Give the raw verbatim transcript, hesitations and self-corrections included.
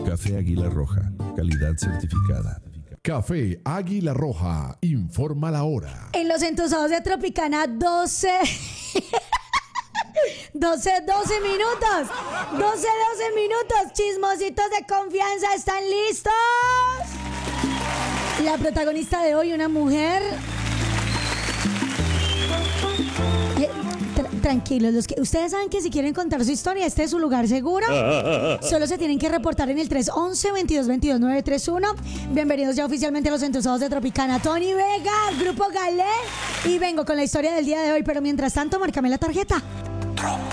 Café Águila Roja, calidad certificada. Café Águila Roja, informa la hora. En los entusados de Tropicana, doce... doce, doce minutos. doce, doce minutos. Chismositos de confianza, ¿están listos? La protagonista de hoy, una mujer... Eh, tra- tranquilos, los que ustedes saben que si quieren contar su historia, este es su lugar seguro. Solo se tienen que reportar en el tres once, veintidós veintidós, nueve tres uno. Bienvenidos ya oficialmente a los entusados de Tropicana. Tony Vega, Grupo Galé. Y vengo con la historia del día de hoy, pero mientras tanto, márcame la tarjeta. Tropicana.